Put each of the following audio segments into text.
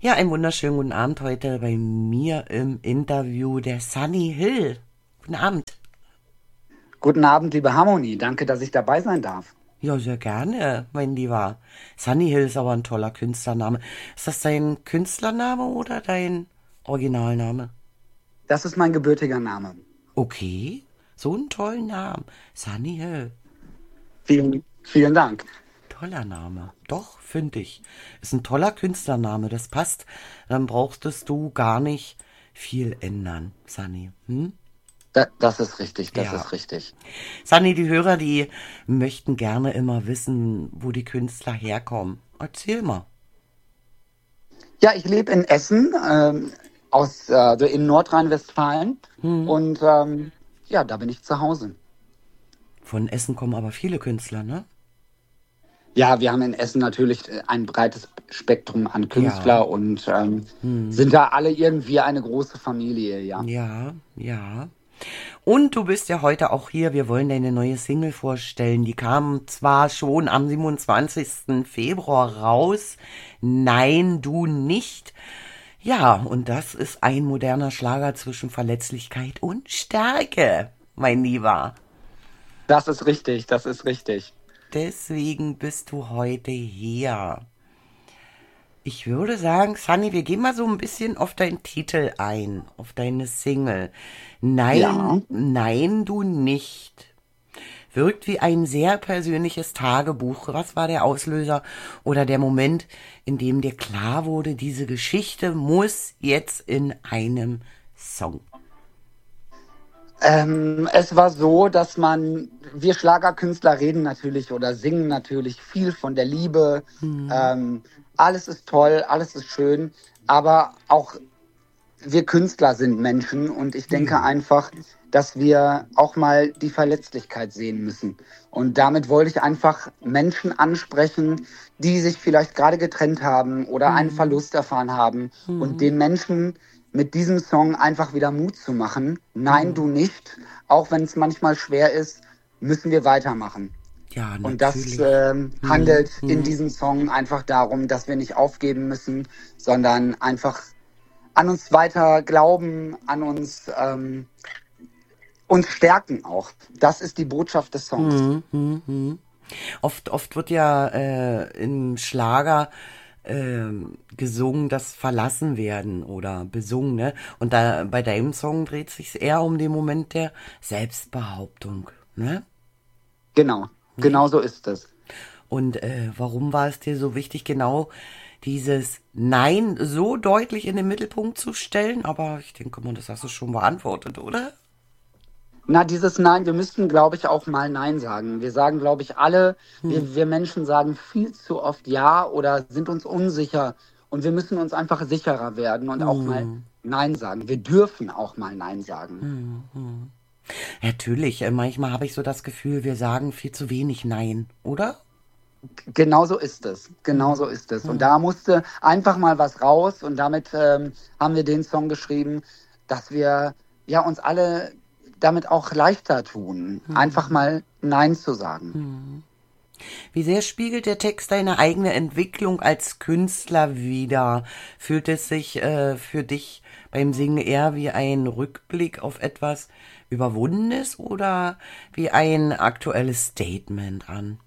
Ja, einen wunderschönen guten Abend heute bei mir im Interview der Sunny Hill. Guten Abend. Guten Abend, liebe Harmonie. Danke, dass ich dabei sein darf. Ja, sehr gerne, mein Lieber. Sunny Hill ist aber ein toller Künstlername. Ist das dein Künstlername oder dein Originalname? Das ist mein gebürtiger Name. Okay, so einen tollen Namen. Sunny Hill. Vielen Dank. Toller Name. Doch, finde ich. Ist ein toller Künstlername. Das passt. Dann brauchstest du gar nicht viel ändern, Sunny. Hm? Das ist richtig, das Ja. ist richtig. Sunny, die Hörer, die möchten gerne immer wissen, wo die Künstler herkommen. Erzähl mal. Ja, ich lebe in Essen, also in Nordrhein-Westfalen. Hm. Und ja, da bin ich zu Hause. Von Essen kommen aber viele Künstler, ne? Ja, wir haben in Essen natürlich ein breites Spektrum an Ja, Künstler und hm. sind da alle irgendwie eine große Familie, ja. Ja, ja. Und du bist ja heute auch hier. Wir wollen deine neue Single vorstellen. Die kam zwar schon am 27. Februar raus. Nein, du nicht. Ja, und das ist ein moderner Schlager zwischen Verletzlichkeit und Stärke, mein Lieber. Das ist richtig, das ist richtig. Deswegen bist du heute hier. Ich würde sagen, Sunny, wir gehen mal so ein bisschen auf deinen Titel ein, auf deine Single. Nein, Ja. nein, du nicht. Wirkt wie ein sehr persönliches Tagebuch. Was war der Auslöser oder der Moment, in dem dir klar wurde, diese Geschichte muss jetzt in einem Song? Es war so, dass wir Schlagerkünstler reden natürlich oder singen natürlich viel von der Liebe. Hm, Ähm, Alles ist toll, alles ist schön, aber auch wir Künstler sind Menschen und ich denke ja. einfach, dass wir auch mal die Verletzlichkeit sehen müssen. Und damit wollte ich einfach Menschen ansprechen, die sich vielleicht gerade getrennt haben oder einen Hm, Verlust erfahren haben und hm, den Menschen mit diesem Song einfach wieder Mut zu machen. Nein, hm. du nicht. Auch wenn es manchmal schwer ist, müssen wir weitermachen. Ja, Und das natürlich. Hm, handelt in hm. diesem Song einfach darum, dass wir nicht aufgeben müssen, sondern einfach an uns weiter glauben, uns stärken auch. Das ist die Botschaft des Songs. Hm, hm, hm. Oft wird ja im Schlager gesungen, das Verlassen werden oder besungen, ne? Und da bei deinem Song dreht sich eher um den Moment der Selbstbehauptung, ne? Genau, genau Nicht? so ist es. Und warum war es dir so wichtig, genau dieses Nein so deutlich in den Mittelpunkt zu stellen? Aber ich denke mal, das hast du schon beantwortet, oder? Na, dieses Nein, wir müssten, glaube ich, auch mal Nein sagen. Wir sagen, glaube ich, alle, Hm, wir Menschen sagen viel zu oft Ja oder sind uns unsicher. Und wir müssen uns einfach sicherer werden und auch mal hm, Nein sagen. Wir dürfen auch mal Nein sagen. hm, hm. Natürlich, manchmal habe ich so das Gefühl, wir sagen viel zu wenig Nein, oder? Genau so ist es. Genau so Hm, ist es. Und hm, da musste einfach mal was raus. Und damit haben wir den Song geschrieben, dass wir ja uns alle damit auch leichter tun, einfach hm, mal Nein zu sagen. hm. Wie sehr spiegelt der Text deine eigene Entwicklung als Künstler wider? Fühlt es sich für dich beim Singen eher wie ein Rückblick auf etwas Überwundenes oder wie ein aktuelles Statement an?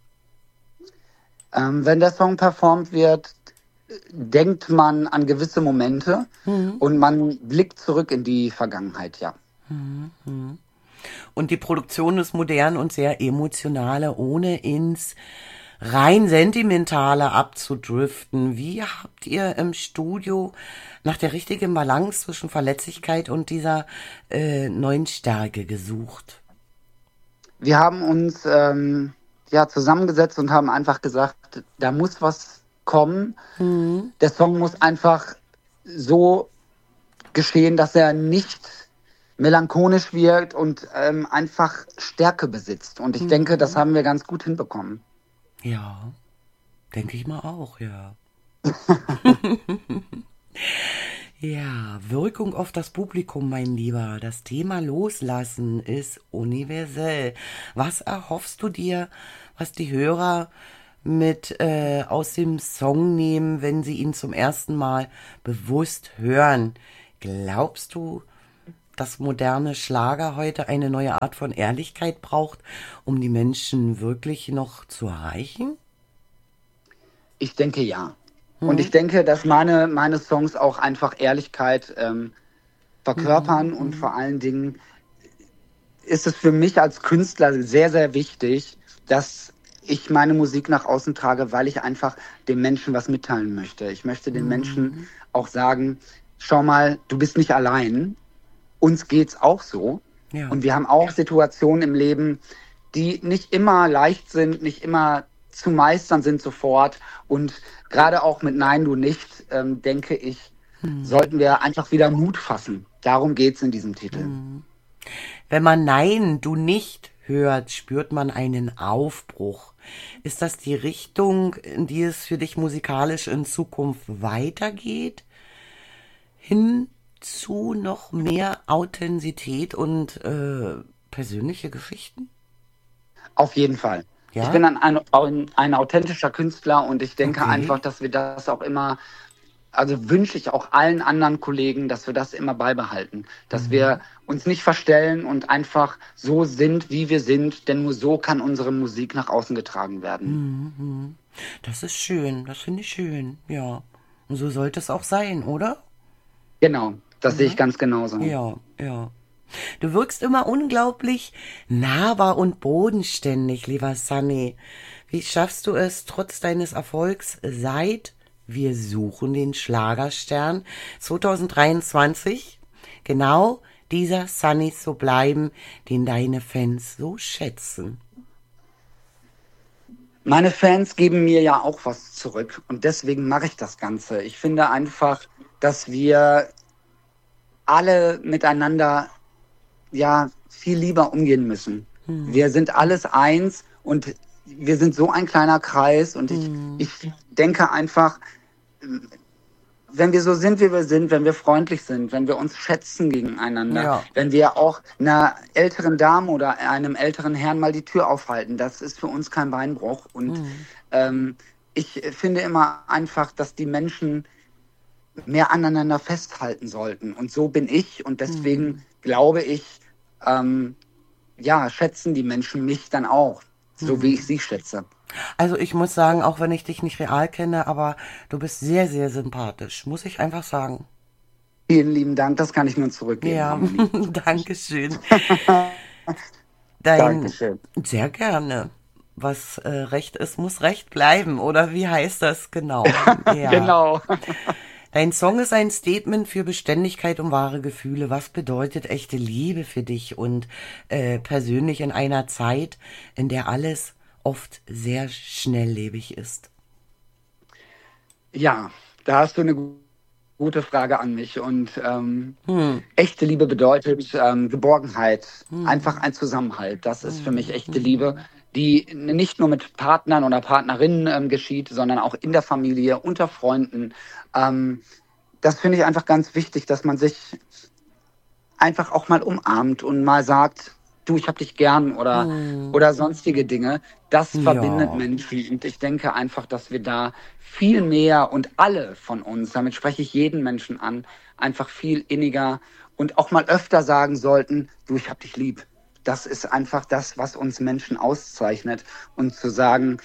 Wenn der Song performt wird, denkt man an gewisse Momente Hm, und man blickt zurück in die Vergangenheit, ja. hm, hm. Und die Produktion ist modern und sehr emotionale, ohne ins rein sentimentale abzudriften. Wie habt ihr im Studio nach der richtigen Balance zwischen Verletzlichkeit und dieser neuen Stärke gesucht? Wir haben uns ja zusammengesetzt und haben einfach gesagt, da muss was kommen. Hm, Der Song muss einfach so geschehen, dass er nicht melancholisch wirkt und einfach Stärke besitzt. Und ich denke, das hm. haben wir ganz gut hinbekommen. Ja, denke ich mal auch, ja. Ja, Wirkung auf das Publikum, mein Lieber. Das Thema Loslassen ist universell. Was erhoffst du dir, was die Hörer mit aus dem Song nehmen, wenn sie ihn zum ersten Mal bewusst hören. Glaubst du, dass moderne Schlager heute eine neue Art von Ehrlichkeit braucht, um die Menschen wirklich noch zu erreichen? Ich denke ja. Und Hm? ich denke, dass meine Songs auch einfach Ehrlichkeit Hm, verkörpern und hm, vor allen Dingen ist es für mich als Künstler sehr, sehr wichtig, dass ich meine Musik nach außen trage, weil ich einfach den Menschen was mitteilen möchte. Ich möchte den Menschen hm. auch sagen, schau mal, du bist nicht allein. Uns geht's auch so. Ja. Und wir haben auch Situationen im Leben, die nicht immer leicht sind, nicht immer zu meistern sind sofort. Und gerade auch mit Nein, du nicht, denke ich, Hm, sollten wir einfach wieder Mut fassen. Darum geht's in diesem Titel. hm. Wenn man Nein, du nicht hört, spürt man einen Aufbruch. Ist das die Richtung, in die es für dich musikalisch in Zukunft weitergeht? Hin zu noch mehr Authentizität und persönliche Geschichten? Auf jeden Fall. Ich Ja? bin ein authentischer Künstler und ich denke einfach, Okay. dass wir das auch immer, also wünsche ich auch allen anderen Kollegen, dass wir das immer beibehalten, dass wir Mhm. uns nicht verstellen und einfach so sind, wie wir sind, denn nur so kann unsere Musik nach außen getragen werden. Mhm. Mhm. Das ist schön, das finde ich schön, ja. Und so sollte es auch sein, oder? Genau, das sehe ich Ja, ganz genauso. ja, ja. Du wirkst immer unglaublich nahbar und bodenständig, lieber Sunny. Wie schaffst du es, trotz deines Erfolgs seit Wir suchen den Schlagerstern 2023 genau dieser Sunny zu bleiben, den deine Fans so schätzen? Meine Fans geben mir ja auch was zurück und deswegen mache ich das Ganze. Ich finde einfach, dass wir alle miteinander ja viel lieber umgehen müssen. Hm, Wir sind alles eins und wir sind so ein kleiner Kreis und hm, ich denke einfach, wenn wir so sind, wie wir sind, wenn wir freundlich sind, wenn wir uns schätzen gegeneinander, ja. wenn wir auch einer älteren Dame oder einem älteren Herrn mal die Tür aufhalten, das ist für uns kein Beinbruch. Und Hm, ähm, ich finde immer einfach, dass die Menschen mehr aneinander festhalten sollten. Und so bin ich und deswegen hm, glaube ich, ähm, ja, schätzen die Menschen mich dann auch, so wie ich hm. sie schätze. Also ich muss sagen, auch wenn ich dich nicht real kenne, aber du bist sehr, sehr sympathisch, muss ich einfach sagen. Vielen lieben Dank, das kann ich nur zurückgeben, Ja, Harmonie. danke schön. Dein, Dankeschön. sehr gerne. Was recht ist, muss recht bleiben, oder wie heißt das genau? Ja. Genau. Dein Song ist ein Statement für Beständigkeit und wahre Gefühle. Was bedeutet echte Liebe für dich und persönlich in einer Zeit, in der alles oft sehr schnelllebig ist? Ja, da hast du eine gute Frage an mich. Und Hm, echte Liebe bedeutet Geborgenheit, einfach hm, ein Zusammenhalt. Das ist für mich hm, echte Liebe, hm, die nicht nur mit Partnern oder Partnerinnen geschieht, sondern auch in der Familie, unter Freunden. Ähm, Das finde ich einfach ganz wichtig, dass man sich einfach auch mal umarmt und mal sagt, du, ich hab dich gern hm. oder sonstige Dinge. Das verbindet Ja. Menschen. Und ich denke einfach, dass wir da viel mehr und alle von uns, damit spreche ich jeden Menschen an, einfach viel inniger und auch mal öfter sagen sollten, du, ich hab dich lieb. Das ist einfach das, was uns Menschen auszeichnet. Und zu sagen,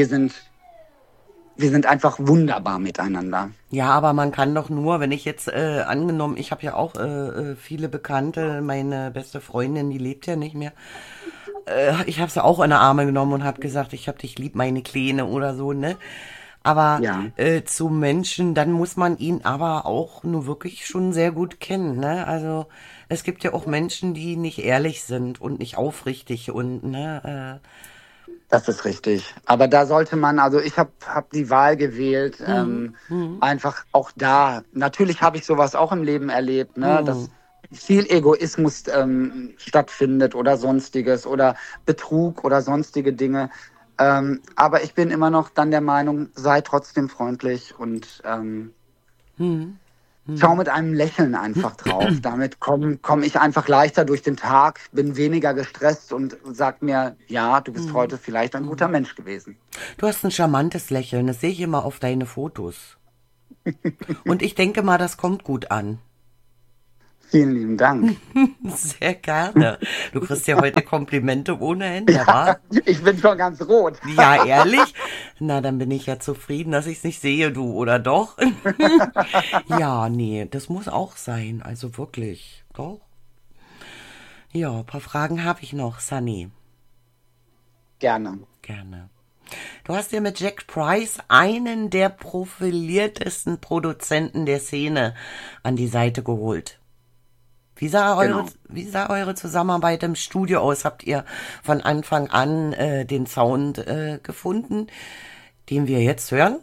wir sind einfach wunderbar miteinander. Ja, aber man kann doch nur, wenn ich jetzt angenommen, ich habe ja auch viele Bekannte, meine beste Freundin, die lebt ja nicht mehr. Ich habe sie auch in die Arme genommen und habe gesagt, ich hab dich lieb, meine Kleine oder so, ne? Aber Ja. zu Menschen, dann muss man ihn aber auch nur wirklich schon sehr gut kennen, ne? Also es gibt ja auch Menschen, die nicht ehrlich sind und nicht aufrichtig und ne. Das ist richtig. Aber da sollte man, also ich hab die Wahl gewählt, Hm, hm, einfach auch da. Natürlich habe ich sowas auch im Leben erlebt, ne, hm. dass viel Egoismus stattfindet oder sonstiges oder Betrug oder sonstige Dinge. Aber ich bin immer noch dann der Meinung, sei trotzdem freundlich und Hm. schau mit einem Lächeln einfach drauf. Damit komm ich einfach leichter durch den Tag, bin weniger gestresst und sag mir, ja, du bist heute vielleicht ein guter Mensch gewesen. Du hast ein charmantes Lächeln, das sehe ich immer auf deine Fotos. Und ich denke mal, das kommt gut an. Vielen lieben Dank. Sehr gerne. Du kriegst ja heute Komplimente ohne Ende, wa? Ich bin schon ganz rot. Ja, ehrlich? Na, dann bin ich ja zufrieden, dass ich es nicht sehe, du, oder doch? Ja, nee, das muss auch sein. Also wirklich, doch. Ja, ein paar Fragen habe ich noch, Sunny. Gerne. Gerne. Du hast dir mit Jack Price einen der profiliertesten Produzenten der Szene an die Seite geholt. Wie sah eure Zusammenarbeit im Studio aus? Habt ihr von Anfang an den Sound gefunden, den wir jetzt hören?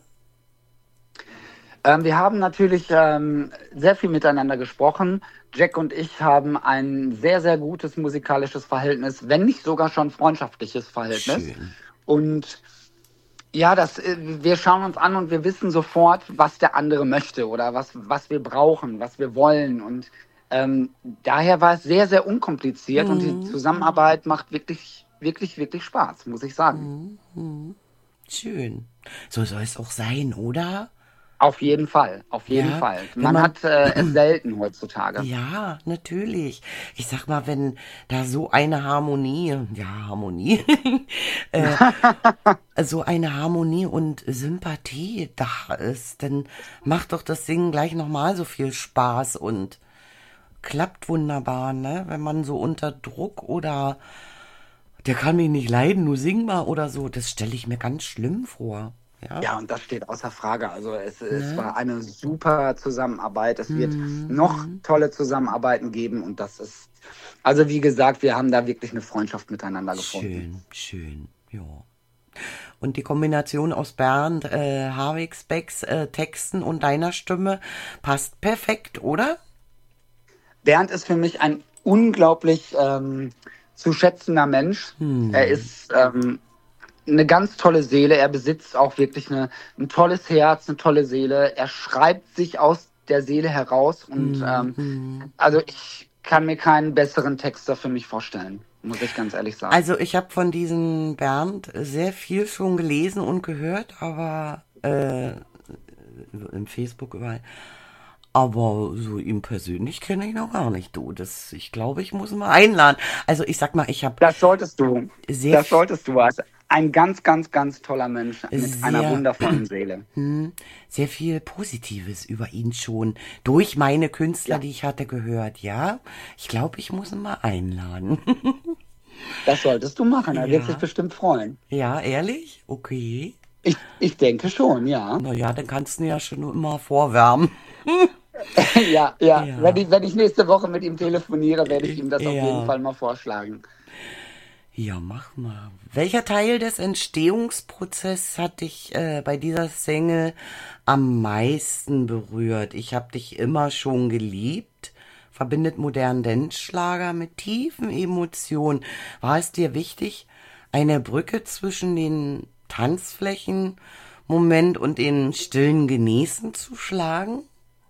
Wir haben natürlich sehr viel miteinander gesprochen. Jack und ich haben ein sehr, sehr gutes musikalisches Verhältnis, wenn nicht sogar schon freundschaftliches Verhältnis. Schön. Und ja, wir schauen uns an und wir wissen sofort, was der andere möchte oder was wir brauchen, was wir wollen. Und daher war es sehr, sehr unkompliziert und die Zusammenarbeit macht wirklich, wirklich, wirklich Spaß, muss ich sagen. Schön. So soll es auch sein, oder? Auf jeden Fall, auf jeden Ja, Fall. wenn Man man- hat es selten heutzutage. Ja, natürlich. Ich sag mal, wenn da so eine Harmonie, so eine Harmonie und Sympathie da ist, dann macht doch das Singen gleich nochmal so viel Spaß und klappt wunderbar, ne? Wenn man so unter Druck oder der kann mich nicht leiden, nur sing mal oder so, das stelle ich mir ganz schlimm vor. Ja, Ja, und das steht außer Frage. Also es war eine super Zusammenarbeit. Es wird noch tolle Zusammenarbeiten geben und das ist, also wie gesagt, wir haben da wirklich eine Freundschaft miteinander gefunden. schön, ja. Und die Kombination aus Bernd Havixbecks Texten und deiner Stimme passt perfekt, oder? Bernd ist für mich ein unglaublich zu schätzender Mensch. Er ist eine ganz tolle Seele. Er besitzt auch wirklich ein tolles Herz, eine tolle Seele. Er schreibt sich aus der Seele heraus und also ich kann mir keinen besseren Texter für mich vorstellen, muss ich ganz ehrlich sagen. Also ich habe von diesem Bernd sehr viel schon gelesen und gehört, aber im Facebook überall. Aber so ihn persönlich kenne ich noch gar nicht, du. Ich glaube, ich muss ihn mal einladen. Also ich sag mal, ich habe Das solltest du. Sehr Das solltest du. Also ein ganz, ganz, ganz toller Mensch mit einer Sehr- wundervollen Seele. sehr viel Positives über ihn schon durch meine Künstler, Ja. die ich hatte, gehört. Ja, ich glaube, ich muss ihn mal einladen. Das solltest du machen. Er wird Ja. sich bestimmt freuen. Ja, ehrlich? Okay. Ich denke schon, ja. Naja, dann kannst du ihn ja schon immer vorwärmen. Ja. Ja. Wenn ich nächste Woche mit ihm telefoniere, werde ich ihm das auf Ja. jeden Fall mal vorschlagen. Ja, mach mal. Welcher Teil des Entstehungsprozesses hat dich bei dieser Single am meisten berührt? Ich hab dich immer schon geliebt. Verbindet modernen Dance-Schlager mit tiefen Emotionen. War es dir wichtig, eine Brücke zwischen den Tanzflächen-Moment und den stillen Genießen zu schlagen?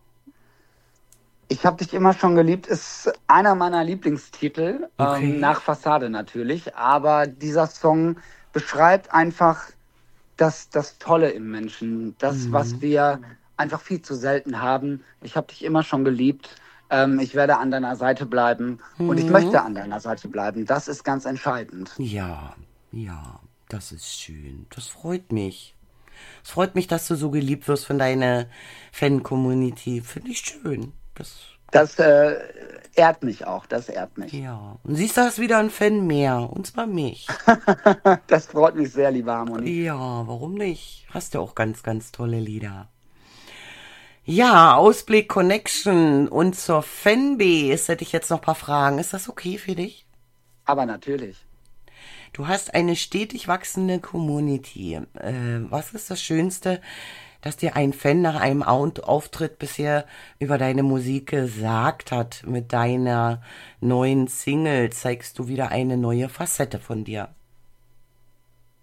Ich habe dich immer schon geliebt ist einer meiner Lieblingstitel, Okay. nach Fassade natürlich. Aber dieser Song beschreibt einfach das Tolle im Menschen, das, was wir einfach viel zu selten haben. Ich habe dich immer schon geliebt. Ich werde an deiner Seite bleiben und ich möchte an deiner Seite bleiben. Das ist ganz entscheidend. Ja, das ist schön. Das freut mich. Es freut mich, dass du so geliebt wirst von deiner Fan-Community. Finde ich schön. Das ehrt mich auch, das ehrt mich. Ja. Und siehst du, hast wieder ein Fan mehr. Und zwar mich. Das freut mich sehr, liebe Harmonie. Ja, warum nicht? Hast ja auch ganz, ganz tolle Lieder. Ja, Ausblick, Connection und zur Fanbase hätte ich jetzt noch ein paar Fragen. Ist das okay für dich? Aber natürlich. Du hast eine stetig wachsende Community. Was ist das Schönste, dass dir ein Fan nach einem Auftritt bisher über deine Musik gesagt hat? Mit deiner neuen Single zeigst du wieder eine neue Facette von dir.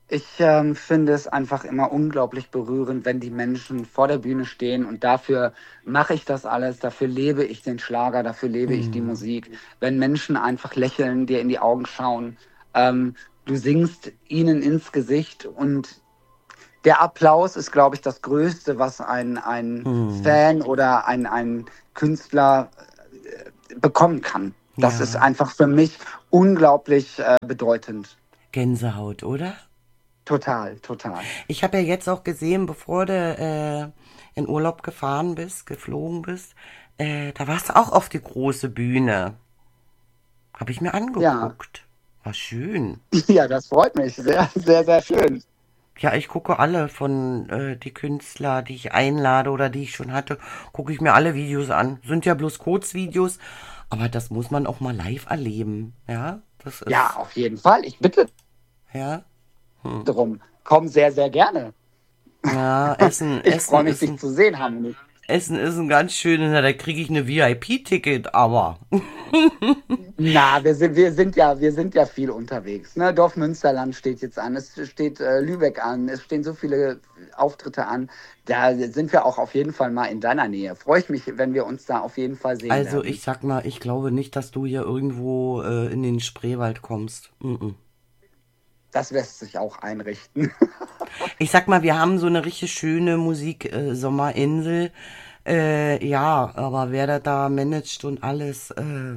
Ich finde es einfach immer unglaublich berührend, wenn die Menschen vor der Bühne stehen und dafür mache ich das alles, dafür lebe ich den Schlager, dafür lebe ich die Hm. Musik. Wenn Menschen einfach lächeln, dir in die Augen schauen, ähm, du singst ihnen ins Gesicht und der Applaus ist, glaube ich, das Größte, was ein Hm. Fan oder ein Künstler bekommen kann. Das ist Ja, einfach für mich unglaublich bedeutend. Gänsehaut, oder? Total, total. Ich habe ja jetzt auch gesehen, bevor du in Urlaub gefahren bist, geflogen bist, da warst du auch auf die große Bühne. Habe ich mir Ja, angeguckt. War schön. ja, das freut mich. Sehr, sehr, sehr schön. Ja, ich gucke alle von die Künstler, die ich einlade oder die ich schon hatte, gucke ich mir alle Videos an. Sind ja bloß Kurzvideos, aber das muss man auch mal live erleben. Ja, das Ja, ist, auf jeden Fall. Ich bitte ja. Hm. darum. Komm sehr, sehr gerne. Ja, Essen, Ich freue mich, dich zu sehen, Harmony. Essen ist ein ganz schöner, da kriege ich eine VIP-Ticket, aber. Na, wir sind ja viel unterwegs. Ne? Dorfmünsterland steht jetzt an, es steht Lübeck an, es stehen so viele Auftritte an. Da sind wir auch auf jeden Fall mal in deiner Nähe. Freue ich mich, wenn wir uns da auf jeden Fall sehen Also ich werden. sag mal, ich glaube nicht, dass du hier irgendwo in den Spreewald kommst. Mm-mm. Das lässt sich auch einrichten. Ich sag mal, wir haben so eine richtig schöne Musik-Sommerinsel. Ja, aber wer das da managt und alles,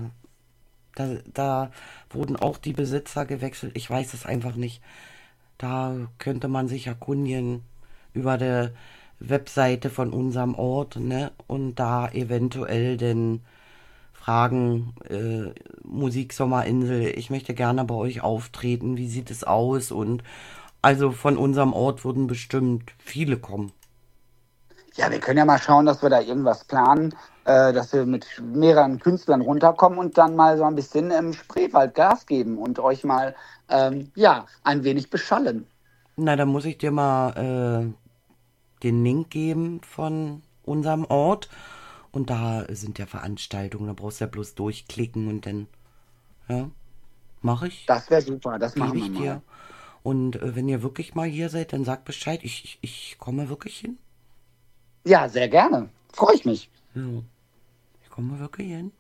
da wurden auch die Besitzer gewechselt. Ich weiß es einfach nicht. Da könnte man sich erkundigen über der Webseite von unserem Ort, ne? Und da eventuell den fragen, Musik Sommerinsel, ich möchte gerne bei euch auftreten, wie sieht es aus? Und also von unserem Ort würden bestimmt viele kommen. Ja, wir können ja mal schauen, dass wir da irgendwas planen, dass wir mit mehreren Künstlern runterkommen und dann mal so ein bisschen im Spreewald Gas geben und euch mal ja, ein wenig beschallen. Na, da muss ich dir mal den Link geben von unserem Ort. Und da sind ja Veranstaltungen, da brauchst du ja bloß durchklicken und dann, ja, mache ich, Das wäre super, das gebe machen wir ich mal. dir. Und wenn ihr wirklich mal hier seid, dann sagt Bescheid. Ich komme wirklich hin. Ja, sehr gerne. Freue ich mich. Ja, ich komme wirklich hin.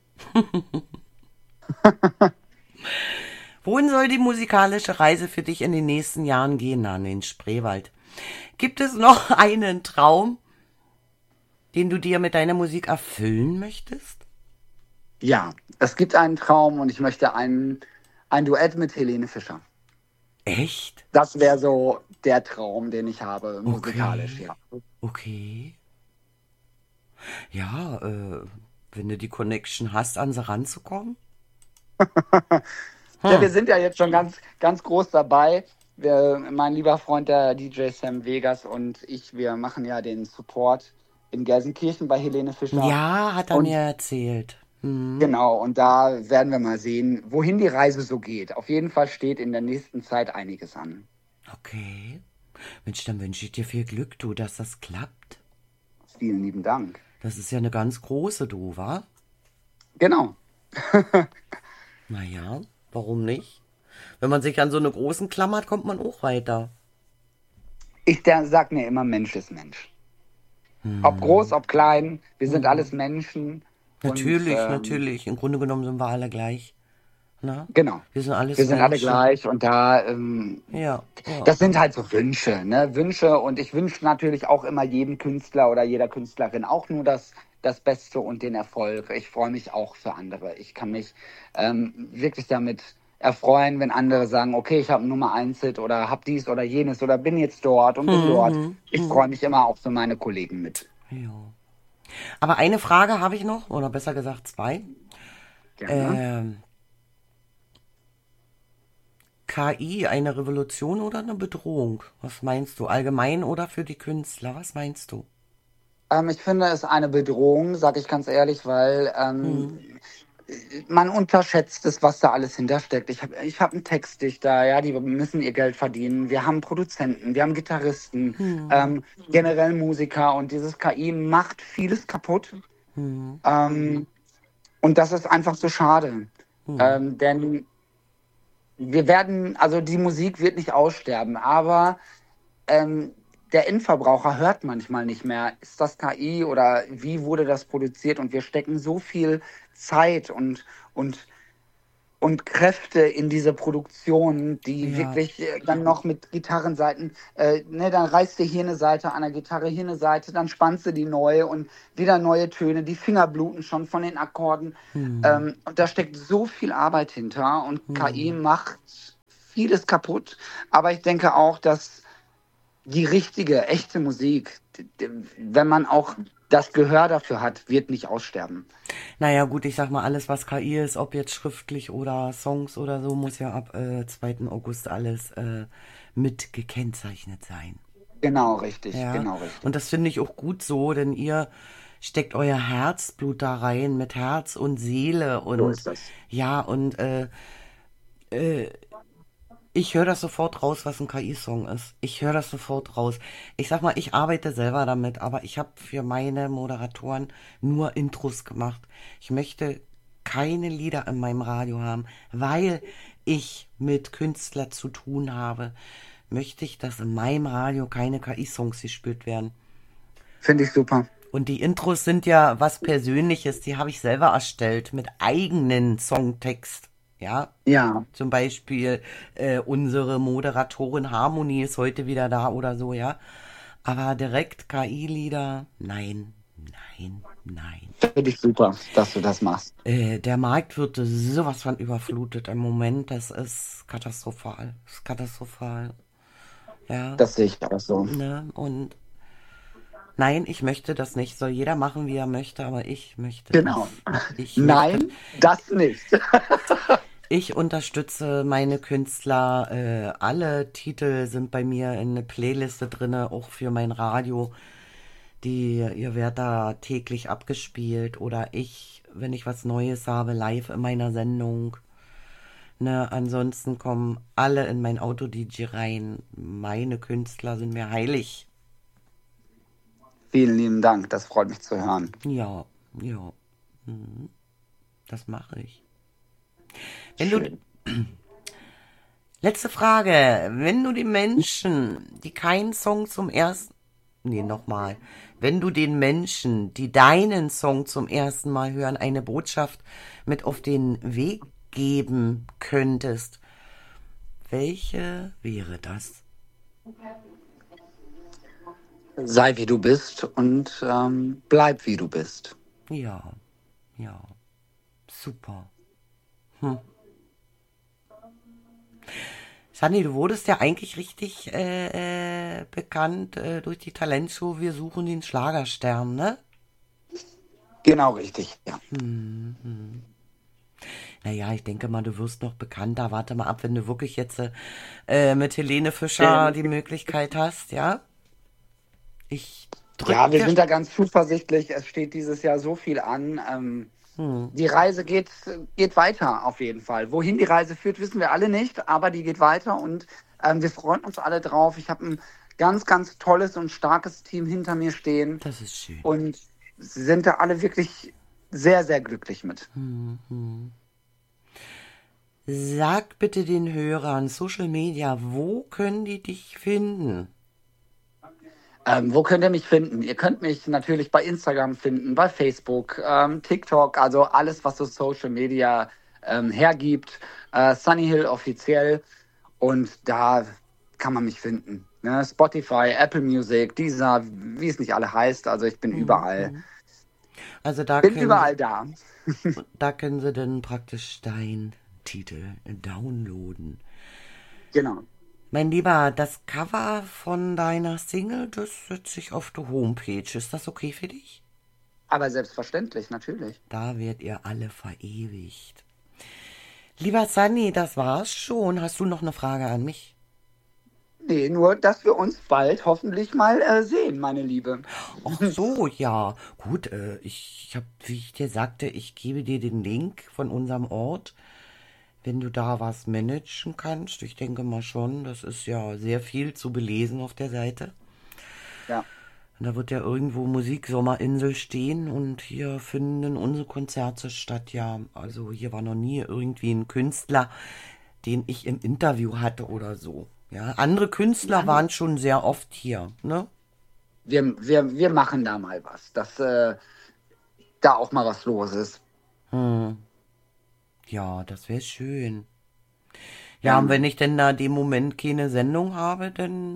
Wohin soll die musikalische Reise für dich in den nächsten Jahren gehen, an den Spreewald? Gibt es noch einen Traum, den du dir mit deiner Musik erfüllen möchtest? Ja, es gibt einen Traum und ich möchte ein Duett mit Helene Fischer. Echt? Das wäre so der Traum, den ich habe, musikalisch, Okay, ja. okay. Ja, wenn du die Connection hast, an sie ranzukommen. Ja, Hm. wir sind ja jetzt schon ganz, ganz groß dabei. Mein lieber Freund, der DJ Sam Vegas und ich, wir machen ja den Support in Gelsenkirchen bei Helene Fischer. Ja, hat er mir Und erzählt. Hm. genau, und da werden wir mal sehen, wohin die Reise so geht. Auf jeden Fall steht in der nächsten Zeit einiges an. Okay. Mensch, dann wünsche ich dir viel Glück, du, dass das klappt. Vielen lieben Dank. Das ist ja eine ganz große, du, wa? Genau. Naja, warum nicht? Wenn man sich an so eine großen klammert, kommt man auch weiter. Sag mir immer, Mensch ist Mensch. Ob groß, ob klein, wir sind alles Menschen. Und Natürlich, natürlich. Im Grunde genommen sind wir alle gleich. Na? genau, Wir sind wir alles sind alle Menschen. gleich und da Ja, ja. das sind halt so Wünsche, ne? Wünsche und ich wünsche natürlich auch immer jedem Künstler oder jeder Künstlerin auch nur das Beste und den Erfolg. Ich freue mich auch für andere. Ich kann mich wirklich damit erfreuen, wenn andere sagen, okay, ich habe Nummer 1 Hit oder habe dies oder jenes oder bin jetzt dort und bin dort. Ich freue mich immer auch für meine Kollegen mit. Ja. Aber eine Frage habe ich noch, oder besser gesagt zwei. Gerne. Ähm, KI, eine Revolution oder eine Bedrohung? Was meinst du? Allgemein oder für die Künstler? Was meinst du? Ich finde es eine Bedrohung, sage ich ganz ehrlich, weil man unterschätzt es, was da alles hintersteckt. Ich hab einen Textdichter, ja, die müssen ihr Geld verdienen. Wir haben Produzenten, wir haben Gitarristen, generell Musiker und dieses KI macht vieles kaputt. Und das ist einfach so schade. Denn also die Musik wird nicht aussterben, aber ähm, der Endverbraucher hört manchmal nicht mehr, ist das KI oder wie wurde das produziert? Und wir stecken so viel Zeit und und Kräfte in diese Produktion, die Ja, wirklich dann noch mit Gitarrenseiten, ne, dann reißt du hier eine Seite an der Gitarre, hier eine Seite, dann spannst du die neu und wieder neue Töne, die Finger bluten schon von den Akkorden. hm, Und da steckt so viel Arbeit hinter und KI hm. macht vieles kaputt. Aber ich denke auch, dass die richtige, echte Musik, wenn man auch das Gehör dafür hat, wird nicht aussterben. Naja, gut, ich sag mal, alles, was KI ist, ob jetzt schriftlich oder Songs oder so, muss ja ab 2. August alles mit gekennzeichnet sein. Ja, Genau richtig. und das finde ich auch gut so, denn ihr steckt euer Herzblut da rein mit Herz und Seele So und ist das. ja, und äh, ich höre das sofort raus, was ein KI-Song ist. Ich höre das sofort raus. Ich sag mal, ich arbeite selber damit, aber ich habe für meine Moderatoren nur Intros gemacht. Ich möchte keine Lieder in meinem Radio haben, weil ich mit Künstler zu tun habe. Möchte ich, dass in meinem Radio keine KI-Songs gespielt werden. Finde ich super. Und die Intros sind ja was Persönliches, die habe ich selber erstellt mit eigenen Songtext. Ja, Ja, zum Beispiel unsere Moderatorin Harmony ist heute wieder da oder so, ja. Aber direkt KI-Lieder, nein, nein, nein. finde ich super, dass du das machst. Der Markt wird sowas von überflutet im Moment. Das ist katastrophal. Das ist katastrophal. Ja, Das sehe ich auch so. ne? Und nein, ich möchte das nicht. Soll jeder machen, wie er möchte, aber ich möchte Genau. das. Ich möchte. Nein, das nicht. Ich unterstütze meine Künstler. Alle Titel sind bei mir in eine Playliste drinne, auch für mein Radio. Ihr werdet da täglich abgespielt oder ich, wenn ich was Neues habe, live in meiner Sendung. Ne, ansonsten kommen alle in mein Auto-DJ rein. Meine Künstler sind mir heilig. Vielen lieben Dank, das freut mich zu hören. Ja, ja, das mache ich. Wenn du, Schön. letzte Frage, wenn du den Menschen, die keinen Song zum ersten, nee, nochmal, wenn du den Menschen, die deinen Song zum ersten Mal hören, eine Botschaft mit auf den Weg geben könntest, welche wäre das? Sei wie du bist und bleib wie du bist. Ja, ja, super. Sandy, du wurdest ja eigentlich richtig bekannt durch die Talentshow Wir suchen den Schlagerstern, ne? Genau richtig, ja. Naja, ich denke mal, du wirst noch bekannter. Warte mal ab, wenn du wirklich jetzt mit Helene Fischer Ähm, die Möglichkeit hast, ja? Ich drück ja, wir dir. sind da ganz zuversichtlich. Es steht dieses Jahr so viel an. Die Reise geht weiter auf jeden Fall. Wohin die Reise führt, wissen wir alle nicht, aber die geht weiter und wir freuen uns alle drauf. Ich habe ein ganz, ganz tolles und starkes Team hinter mir stehen Das ist schön. und sind da alle wirklich sehr, sehr glücklich mit. Sag bitte den Hörern, Social Media, wo können die dich finden? Wo könnt ihr mich finden? Ihr könnt mich natürlich bei Instagram finden, bei Facebook, TikTok, also alles, was so Social Media hergibt. Sunny Hill offiziell und da kann man mich finden. Ne? Spotify, Apple Music, Deezer, wie es nicht alle heißt. Also ich bin überall. Also Bin überall da. da können sie dann praktisch deinen Titel downloaden. Genau. Mein Lieber, das Cover von deiner Single, das setze ich auf die Homepage. Ist das okay für dich? Aber selbstverständlich, natürlich. Da werdet ihr alle verewigt. Lieber Sunny, das war's schon. Hast du noch eine Frage an mich? Nee, nur, dass wir uns bald hoffentlich mal sehen, meine Liebe. Ach so, ja. Gut, ich habe, wie ich dir sagte, ich gebe dir den Link von unserem Ort. Wenn du da was managen kannst, ich denke mal schon, das ist ja sehr viel zu belesen auf der Seite. Ja. Und da wird ja irgendwo Musiksommerinsel stehen und hier finden unsere Konzerte statt. Ja, also hier war noch nie irgendwie ein Künstler, den ich im Interview hatte oder so. Ja, andere Künstler Ja, waren schon sehr oft hier, ne? wir machen da mal was, dass da auch mal was los ist. Hm. Ja, das wäre schön. Ja, und Ja, wenn ich denn da dem Moment keine Sendung habe, dann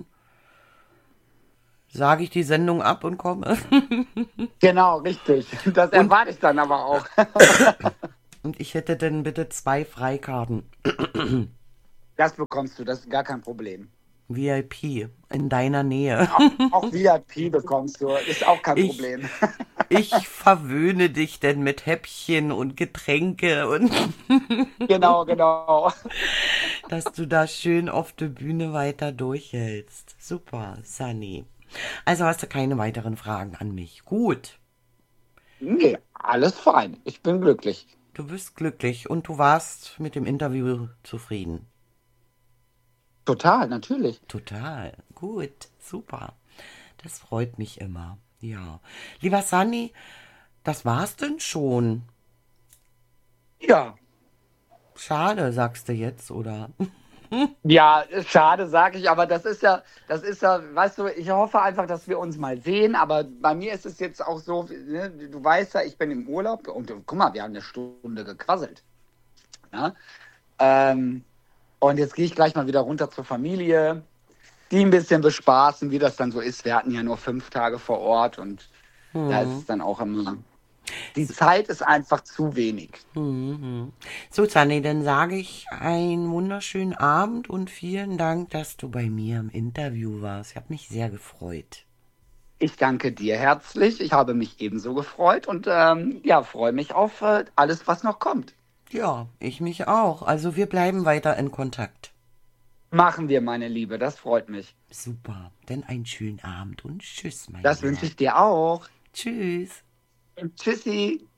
sage ich die Sendung ab und komme. genau, richtig. Das Und, erwarte ich dann aber auch. und ich hätte dann bitte 2 Freikarten. Das bekommst du, das ist gar kein Problem. VIP in deiner Nähe. Auch VIP bekommst du, ist auch kein Ich, Problem. ich verwöhne dich denn mit Häppchen und Getränke und Genau, genau. dass du da schön auf der Bühne weiter durchhältst. Super, Sunny. Also hast du keine weiteren Fragen an mich. Gut, Nee, alles fein. Ich bin glücklich. du bist glücklich und du warst mit dem Interview zufrieden. Total, natürlich. Total. Gut, super. Das freut mich immer. Ja. Lieber Sunny, das war's denn schon. Ja. Schade, sagst du jetzt, oder? Ja, schade, sage ich, aber das ist ja, weißt du, ich hoffe einfach, dass wir uns mal sehen, aber bei mir ist es jetzt auch so, ne, du weißt ja, ich bin im Urlaub und guck mal, wir haben eine Stunde gequasselt. Ja? Ähm, und jetzt gehe ich gleich mal wieder runter zur Familie, die ein bisschen bespaßen, wie das dann so ist. Wir hatten ja nur 5 Tage vor Ort und da ist es dann auch immer. Die Zeit ist einfach zu wenig. Mhm. So, Sunny, dann sage ich einen wunderschönen Abend und vielen Dank, dass du bei mir im Interview warst. Ich habe mich sehr gefreut. Ich danke dir herzlich. Ich habe mich ebenso gefreut und ja, freue mich auf alles, was noch kommt. Ja, ich mich auch. Also wir bleiben weiter in Kontakt. Machen wir, meine Liebe. Das freut mich. Super, dann einen schönen Abend und tschüss, mein Das wünsche Lieber. ich dir auch. Tschüss. Tschüssi.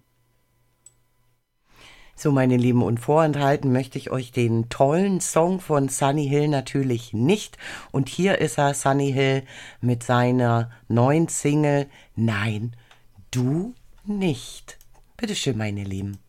So, meine Lieben, und vorenthalten möchte ich euch den tollen Song von Sunny Hill natürlich nicht. Und hier ist er, Sunny Hill, mit seiner neuen Single Nein, du nicht. Bitteschön, meine Lieben.